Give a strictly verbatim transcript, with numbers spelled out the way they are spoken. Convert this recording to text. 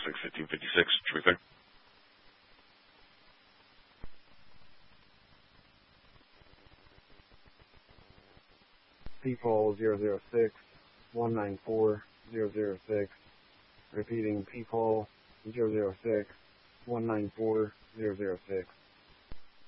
six, fifteen fifty-six. Should be clear. People zero zero six, one nine four, zero zero six. Repeating, people zero zero six, one nine four, zero zero six.